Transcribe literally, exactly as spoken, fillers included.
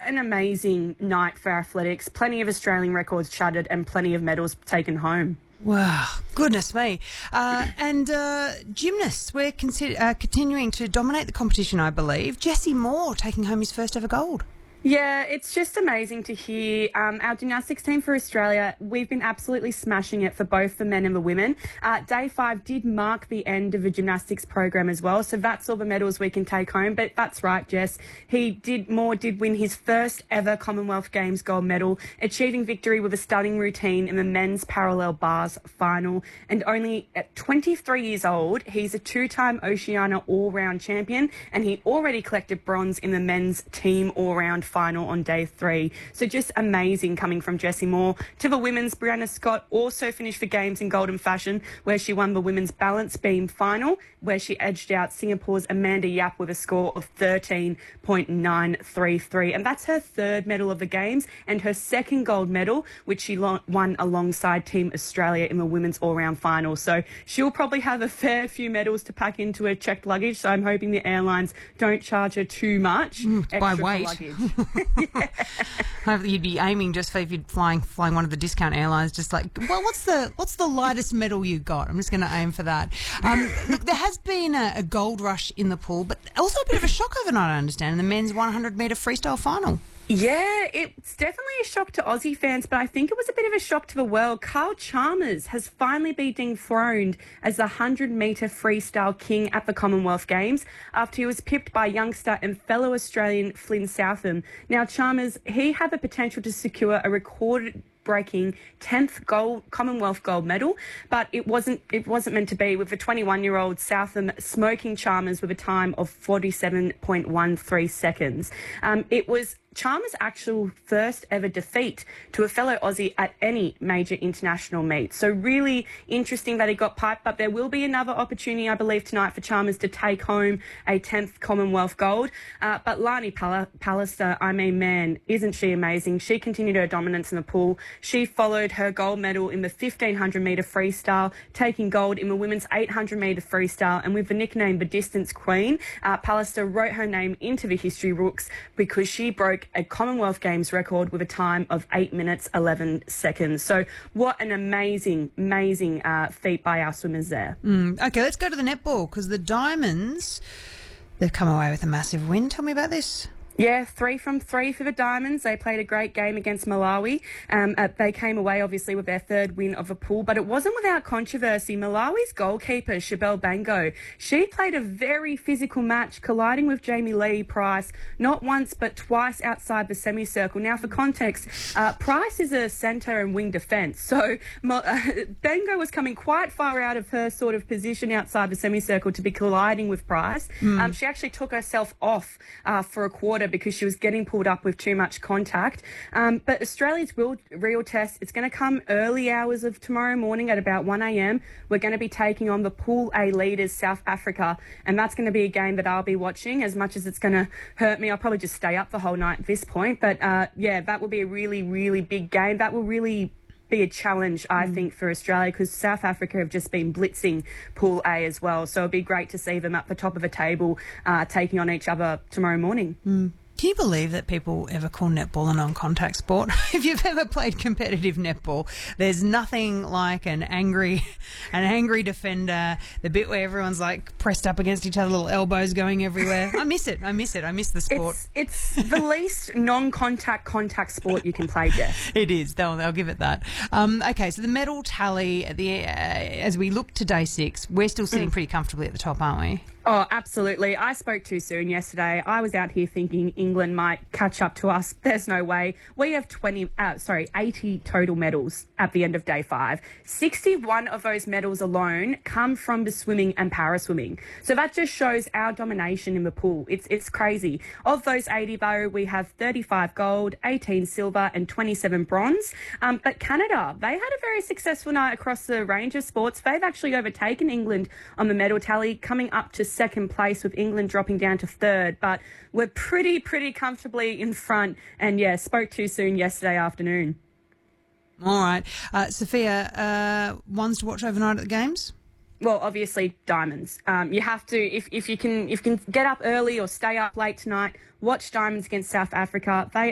an amazing night for athletics. Plenty of Australian records shattered and plenty of medals taken home. Wow, goodness me. Uh, and uh, gymnasts, we're consider- uh, continuing to dominate the competition, I believe. Jesse Moore taking home his first ever gold. Yeah, it's just amazing to hear. Um, our gymnastics team for Australia, we've been absolutely smashing it for both the men and the women. Uh, day five did mark the end of a gymnastics program as well, so that's all the medals we can take home. But that's right, Jess. He did Moore did win his first ever Commonwealth Games gold medal, achieving victory with a stunning routine in the men's parallel bars final. And only at twenty-three years old, he's a two-time Oceania all-round champion, and he already collected bronze in the men's team all-round final on day three. So just amazing coming from Jessie Moore. To the women's, Brianna Scott also finished the Games in golden fashion, where she won the women's balance beam final, where she edged out Singapore's Amanda Yap with a score of thirteen point nine three three. And that's her third medal of the Games and her second gold medal, which she lo- won alongside Team Australia in the women's all-round final. So she'll probably have a fair few medals to pack into her checked luggage. So I'm hoping the airlines don't charge her too much mm, by extra weight. luggage. Yeah. Hopefully you'd be aiming just for if you're flying flying one of the discount airlines, just like, well, what's the what's the lightest medal you got? I'm just going to aim for that. Um, look, there has been a, a gold rush in the pool, but also a bit of a shock overnight, I understand, in the men's one hundred metre freestyle final. Yeah, it's definitely a shock to Aussie fans, but I think it was a bit of a shock to the world. Carl Chalmers has finally been dethroned as the one hundred metre freestyle king at the Commonwealth Games after he was pipped by youngster and fellow Australian Flynn Southam. Now, Chalmers, he had the potential to secure a record breaking tenth gold Commonwealth gold medal, but it wasn't it wasn't meant to be, with the twenty-one-year-old Southam smoking Chalmers with a time of forty-seven point one three seconds. Um, it was Chalmers' actual first ever defeat to a fellow Aussie at any major international meet. So really interesting that he got piped, but there will be another opportunity, I believe, tonight for Chalmers to take home a tenth Commonwealth gold. Uh, but Lani Pal- Pallister, I mean, man, isn't she amazing? She continued her dominance in the pool. She followed her gold medal in the fifteen hundred metre freestyle, taking gold in the women's eight hundred metre freestyle, and with the nickname the Distance Queen, uh, Pallister wrote her name into the history books because she broke a Commonwealth Games record with a time of eight minutes eleven seconds. So what an amazing, amazing uh, feat by our swimmers there. Mm, okay, let's go to the netball, because the Diamonds, they've come away with a massive win. Tell me about this. Yeah, three from three for the Diamonds. They played a great game against Malawi. Um, uh, they came away, obviously, with their third win of the pool, but it wasn't without controversy. Malawi's goalkeeper, Shabelle Bango, she played a very physical match, colliding with Jamie Lee Price, not once but twice outside the semicircle. Now, for context, uh, Price is a centre and wing defence, so uh, Bango was coming quite far out of her sort of position outside the semicircle to be colliding with Price. Mm. Um, she actually took herself off uh, for a quarter because she was getting pulled up with too much contact. Um, but Australia's real, real test, it's going to come early hours of tomorrow morning at about one a.m. We're going to be taking on the Pool A leaders, South Africa, and that's going to be a game that I'll be watching. As much as it's going to hurt me, I'll probably just stay up the whole night at this point. But uh, yeah, that will be a really, really big game. That will really be a challenge, I mm. think, for Australia, because South Africa have just been blitzing Pool A as well. So it'd be great to see them at the top of the table uh, taking on each other tomorrow morning. Mm. Can you believe that people ever call netball a non-contact sport? If you've ever played competitive netball, there's nothing like an angry, an angry defender. The bit where everyone's like pressed up against each other, little elbows going everywhere. I miss it. I miss it. I miss the sport. It's, it's the least non-contact contact sport you can play, Jess. It is. They'll they'll give it that. Um, okay, so the medal tally at the uh, as we look to day six, we're still sitting mm. pretty comfortably at the top, aren't we? Oh, absolutely. I spoke too soon yesterday. I was out here thinking England might catch up to us. There's no way. We have twenty, uh, sorry, eighty total medals at the end of day five. sixty-one of those medals alone come from the swimming and para-swimming. So that just shows our domination in the pool. It's it's crazy. Of those eighty, though, we have thirty-five gold, eighteen silver and twenty-seven bronze. Um, but Canada, they had a very successful night across the range of sports. They've actually overtaken England on the medal tally, coming up to second place, with England dropping down to third. But we're pretty, pretty comfortably in front. And, yeah, spoke too soon yesterday afternoon. All right. Uh, Sophia, uh, ones to watch overnight at the Games? Well, obviously, Diamonds. Um, you have to, if, if you can if you can get up early or stay up late tonight, watch Diamonds against South Africa. They